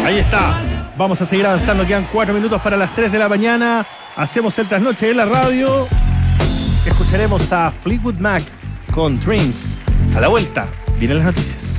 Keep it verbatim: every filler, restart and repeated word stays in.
Ahí está. Vamos a seguir avanzando. Quedan cuatro minutos para las tres de la mañana. Hacemos el trasnoche en la radio. Escucharemos a Fleetwood Mac con Dreams. A la vuelta, vienen las noticias.